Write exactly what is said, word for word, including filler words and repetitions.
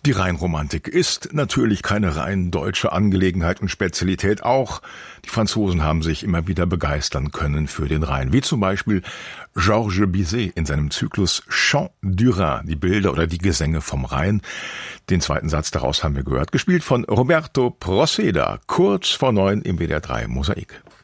Die Rheinromantik ist natürlich keine rein deutsche Angelegenheit und Spezialität. Auch die Franzosen haben sich immer wieder begeistern können für den Rhein. Wie zum Beispiel Georges Bizet in seinem Zyklus Chant du Rhin, die Bilder oder die Gesänge vom Rhein. Den zweiten Satz daraus haben wir gehört, gespielt von Roberto Proceda, kurz vor neun im W D R drei Mosaik.